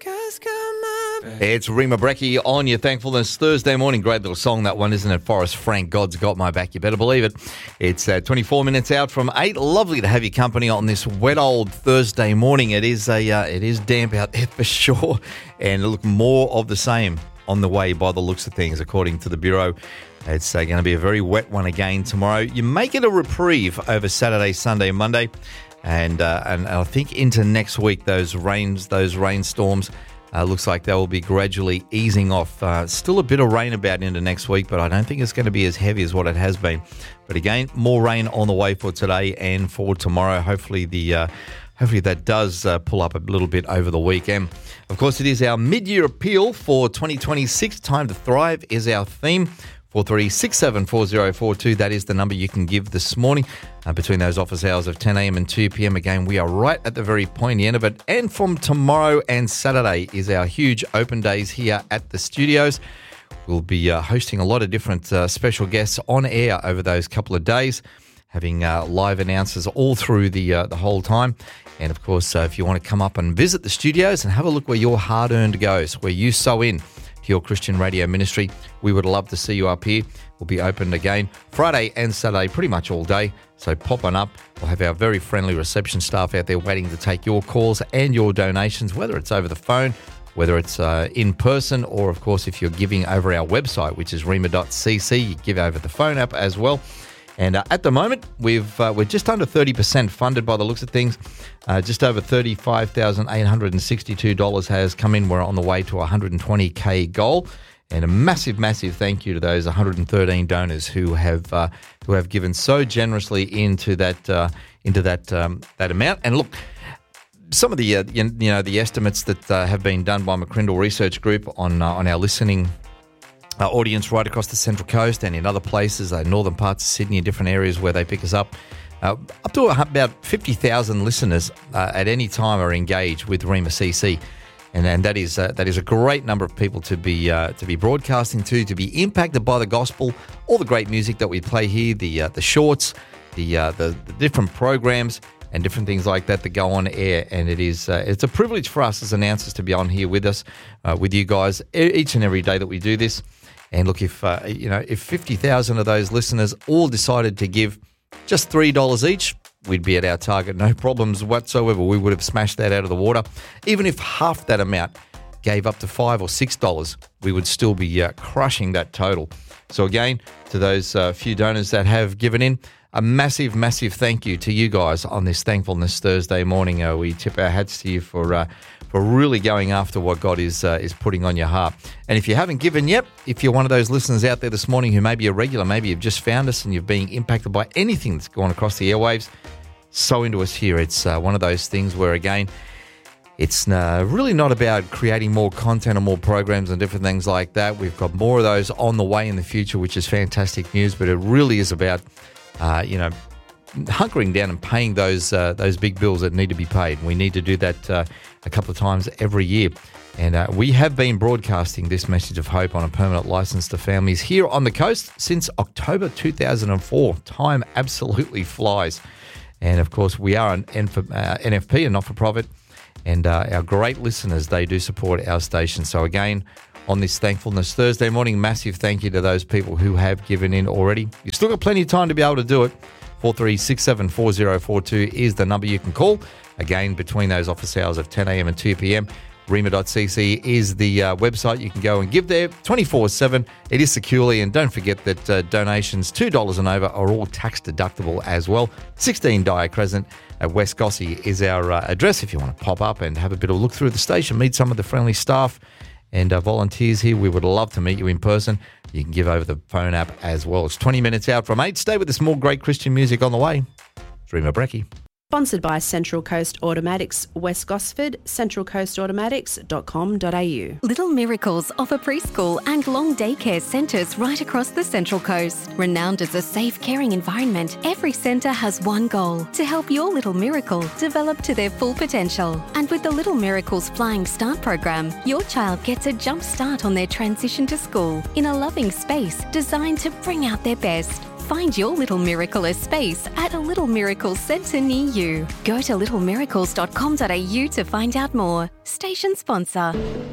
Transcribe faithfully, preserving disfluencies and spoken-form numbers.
It's Rima Breckie on your Thankfulness Thursday morning. Great little song, that one, isn't it? Forrest Frank, God's Got My Back. You better believe it. It's uh, twenty-four minutes out from eight. Lovely to have your company on this wet old Thursday morning. It is a uh, it is damp out there for sure. And look, more of the same on the way by the looks of things, according to the Bureau. It's uh, going to be a very wet one again tomorrow. You may get a reprieve over Saturday, Sunday, Monday. And, uh, and I think into next week, those rains, those rainstorms, uh, looks like they will be gradually easing off. Uh, still a bit of rain about into next week, but I don't think it's going to be as heavy as what it has been. But again, more rain on the way for today and for tomorrow. Hopefully the uh, hopefully that does uh, pull up a little bit over the weekend. Of course, it is our mid-year appeal for twenty twenty-six. Time to Thrive is our theme. four three six seven four zero four two. That is the number you can give this morning uh, between those office hours of ten a.m. and two p.m. Again, we are right at the very pointy end of it. And from tomorrow and Saturday is our huge open days here at the studios. We'll be uh, hosting a lot of different uh, special guests on air over those couple of days, having uh, live announcers all through the uh, the whole time. And of course, uh, if you want to come up and visit the studios and have a look where your hard-earned goes, where you sow in to your Christian radio ministry, we would love to see you up here. We'll be open again Friday and Saturday, pretty much all day. So pop on up. We'll have our very friendly reception staff out there waiting to take your calls and your donations, whether it's over the phone, whether it's uh, in person, or of course, if you're giving over our website, which is rima dot c c, you give over the phone app as well. And uh, at the moment, we've, uh, we're just under thirty percent funded by the looks of things. Uh, just over thirty-five thousand eight hundred sixty-two dollars has come in. We're on the way to a one hundred twenty thousand goal. And a massive, massive thank you to those one hundred thirteen donors who have uh, who have given so generously into that uh, into that um, that amount. And look, some of the uh, you know the estimates that uh, have been done by McCrindle Research Group on uh, on our listening Uh, audience right across the Central Coast and in other places, uh, northern parts of Sydney and different areas where they pick us up. Uh, up to about fifty thousand listeners uh, at any time are engaged with Rima C C. And, and that is uh, that is a great number of people to be uh, to be broadcasting to, to be impacted by the gospel, all the great music that we play here, the uh, the shorts, the, uh, the the different programs and different things like that that go on air. And it is uh, it's a privilege for us as announcers to be on here with us, uh, with you guys e- each and every day that we do this. And look, if uh, you know, if fifty thousand of those listeners all decided to give just three dollars each, we'd be at our target, no problems whatsoever. We would have smashed that out of the water. Even if half that amount gave up to five or six dollars, we would still be uh, crushing that total. So again, to those uh, few donors that have given in, a massive, massive thank you to you guys on this Thankfulness Thursday morning. Uh, we tip our hats to you for uh, for really going after what God is uh, is putting on your heart. And if you haven't given yet, if you're one of those listeners out there this morning who may be a regular, maybe you've just found us and you're being impacted by anything that's gone across the airwaves, so into us here. It's uh, one of those things where, again, it's uh, really not about creating more content or more programs and different things like that. We've got more of those on the way in the future, which is fantastic news, but it really is about, uh, you know, hunkering down and paying those uh, those big bills that need to be paid. We need to do that uh, a couple of times every year. And uh, we have been broadcasting this message of hope on a permanent license to families here on the coast since October two thousand four. Time absolutely flies. And of course, we are an N F P, a not-for-profit, and uh, our great listeners, they do support our station. So again, on this Thankfulness Thursday morning, massive thank you to those people who have given in already. You've still got plenty of time to be able to do it. four three six seven four zero four two is the number you can call. Again, between those office hours of ten a.m. and two p.m, rima dot c c is the uh, website. You can go and give there twenty-four seven. It is securely, and don't forget that uh, donations two dollars and over are all tax deductible as well. sixteen Dyer Crescent at West Gossie is our uh, address if you want to pop up and have a bit of a look through the station, meet some of the friendly staff and uh, volunteers here. We would love to meet you in person. You can give over the phone app as well. It's twenty minutes out from eight. Stay with us. More great Christian music on the way. It's Rima Breckie. Sponsored by Central Coast Automatics, West Gosford, central coast automatics dot com dot a u. Little Miracles offer preschool and long daycare centres right across the Central Coast. Renowned as a safe, caring environment, every centre has one goal: to help your little miracle develop to their full potential. And with the Little Miracles Flying Start program, your child gets a jump start on their transition to school in a loving space designed to bring out their best. Find your little miraculous space at a Little Miracle Centre near you. Go to little miracles dot com dot a u to find out more. Station sponsor.